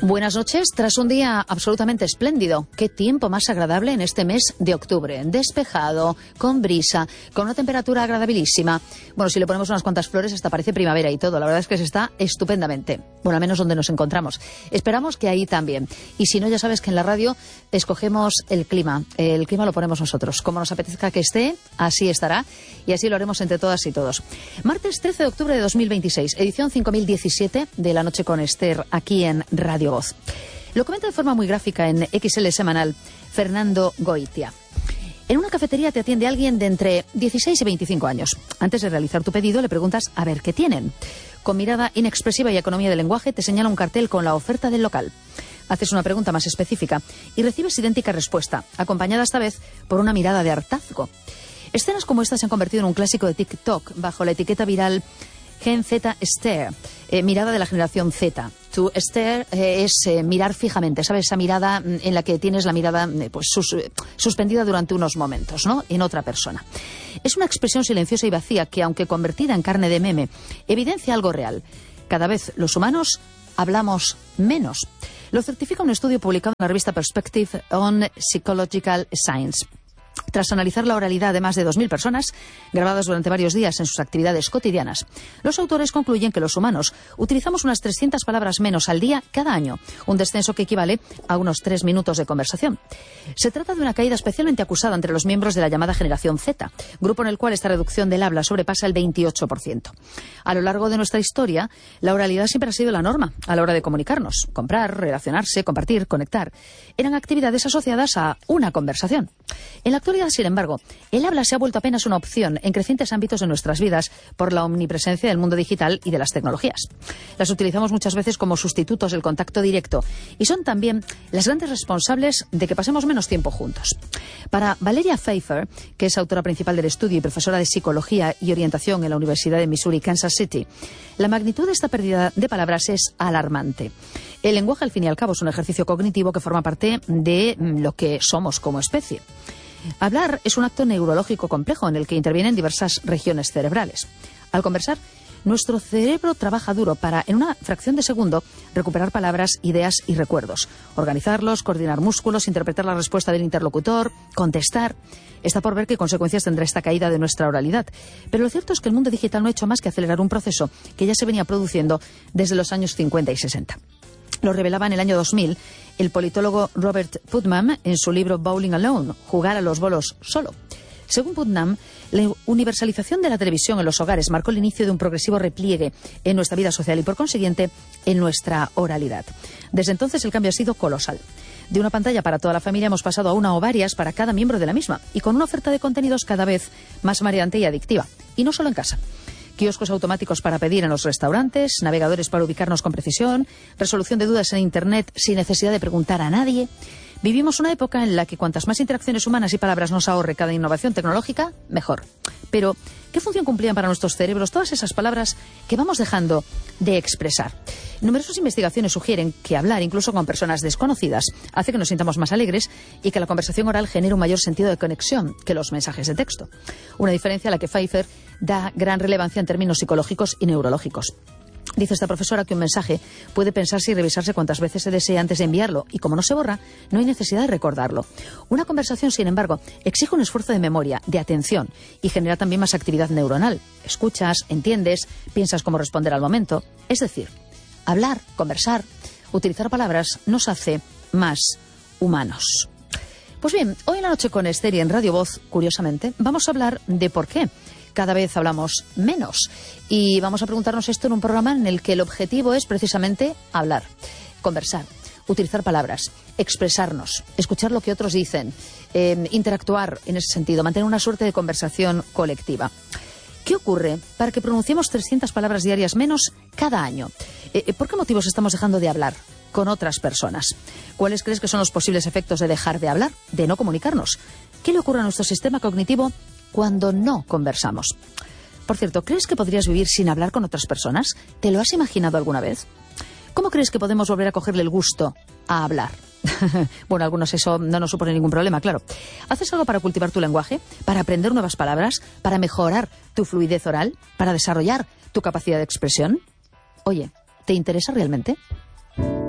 Buenas noches. Tras un día absolutamente espléndido, qué tiempo más agradable en este mes de octubre. Despejado, con brisa, con una temperatura agradabilísima. Bueno, si le ponemos unas cuantas flores hasta parece primavera y todo. La verdad es que se está estupendamente. Bueno, al menos donde nos encontramos. Esperamos que ahí también. Y si no, ya sabes que en la radio escogemos el clima. El clima lo ponemos nosotros. Como nos apetezca que esté, así estará. Y así lo haremos entre todas y todos. Martes 13 de octubre de 2026, edición 5017 de La Noche con Esther, aquí en Radio Voz. Lo comenta de forma muy gráfica en XL Semanal Fernando Goitia. En una cafetería te atiende alguien de entre 16 y 25 años. Antes de realizar tu pedido le preguntas a ver qué tienen. Con mirada inexpresiva y economía de lenguaje te señala un cartel con la oferta del local. Haces una pregunta más específica y recibes idéntica respuesta, acompañada esta vez por una mirada de hartazgo. Escenas como esta se han convertido en un clásico de TikTok bajo la etiqueta viral Gen Z Stare, mirada de la generación Z. To stare es mirar fijamente, ¿sabes? Esa mirada en la que tienes la mirada suspendida durante unos momentos, ¿no? En otra persona. Es una expresión silenciosa y vacía que, aunque convertida en carne de meme, evidencia algo real. Cada vez los humanos hablamos menos. Lo certifica un estudio publicado en la revista Perspective on Psychological Science. Tras analizar la oralidad de más de 2.000 personas, grabadas durante varios días en sus actividades cotidianas, los autores concluyen que los humanos utilizamos unas 300 palabras menos al día cada año, un descenso que equivale a unos 3 minutos de conversación. Se trata de una caída especialmente acusada entre los miembros de la llamada generación Z, grupo en el cual esta reducción del habla sobrepasa el 28%. A lo largo de nuestra historia, la oralidad siempre ha sido la norma a la hora de comunicarnos. Comprar, relacionarse, compartir, conectar. Eran actividades asociadas a una conversación. En la actualidad, sin embargo, el habla se ha vuelto apenas una opción en crecientes ámbitos de nuestras vidas por la omnipresencia del mundo digital y de las tecnologías. Las utilizamos muchas veces como sustitutos del contacto directo y son también las grandes responsables de que pasemos menos tiempo juntos. Para Valeria Pfeiffer, que es autora principal del estudio y profesora de Psicología y Orientación en la Universidad de Missouri, Kansas City, la magnitud de esta pérdida de palabras es alarmante. El lenguaje, al fin y al cabo, es un ejercicio cognitivo que forma parte de lo que somos como especie. Hablar es un acto neurológico complejo en el que intervienen diversas regiones cerebrales. Al conversar, nuestro cerebro trabaja duro para, en una fracción de segundo, recuperar palabras, ideas y recuerdos, organizarlos, coordinar músculos, interpretar la respuesta del interlocutor, contestar. Está por ver qué consecuencias tendrá esta caída de nuestra oralidad. Pero lo cierto es que el mundo digital no ha hecho más que acelerar un proceso que ya se venía produciendo desde los años 50 y 60. Lo revelaba en el año 2000 el politólogo Robert Putnam en su libro Bowling Alone, Jugar a los bolos solo. Según Putnam, la universalización de la televisión en los hogares marcó el inicio de un progresivo repliegue en nuestra vida social y, por consiguiente, en nuestra oralidad. Desde entonces el cambio ha sido colosal. De una pantalla para toda la familia hemos pasado a una o varias para cada miembro de la misma y con una oferta de contenidos cada vez más mareante y adictiva. Y no solo en casa. Kioscos automáticos para pedir en los restaurantes, navegadores para ubicarnos con precisión, resolución de dudas en Internet sin necesidad de preguntar a nadie. Vivimos una época en la que cuantas más interacciones humanas y palabras nos ahorre cada innovación tecnológica, mejor. Pero, ¿qué función cumplían para nuestros cerebros todas esas palabras que vamos dejando de expresar? Numerosas investigaciones sugieren que hablar, incluso con personas desconocidas, hace que nos sintamos más alegres y que la conversación oral genera un mayor sentido de conexión que los mensajes de texto. Una diferencia a la que Pfeiffer da gran relevancia en términos psicológicos y neurológicos. Dice esta profesora que un mensaje puede pensarse y revisarse cuantas veces se desee antes de enviarlo y como no se borra, no hay necesidad de recordarlo. Una conversación, sin embargo, exige un esfuerzo de memoria, de atención y genera también más actividad neuronal. Escuchas, entiendes, piensas cómo responder al momento. Es decir, hablar, conversar, utilizar palabras nos hace más humanos. Pues bien, hoy en La Noche con Esther y en Radio Voz, curiosamente, vamos a hablar de por qué cada vez hablamos menos. Y vamos a preguntarnos esto en un programa en el que el objetivo es precisamente hablar, conversar, utilizar palabras, expresarnos, escuchar lo que otros dicen, interactuar en ese sentido, mantener una suerte de conversación colectiva. ¿Qué ocurre para que pronunciemos 300 palabras diarias menos cada año? ¿Por qué motivos estamos dejando de hablar con otras personas? ¿Cuáles crees que son los posibles efectos de dejar de hablar, de no comunicarnos? ¿Qué le ocurre a nuestro sistema cognitivo cuando no conversamos? Por cierto, ¿crees que podrías vivir sin hablar con otras personas? ¿Te lo has imaginado alguna vez? ¿Cómo crees que podemos volver a cogerle el gusto a hablar? Bueno, a algunos eso no nos supone ningún problema, claro. ¿Haces algo para cultivar tu lenguaje? ¿Para aprender nuevas palabras? ¿Para mejorar tu fluidez oral? ¿Para desarrollar tu capacidad de expresión? Oye, ¿te interesa realmente?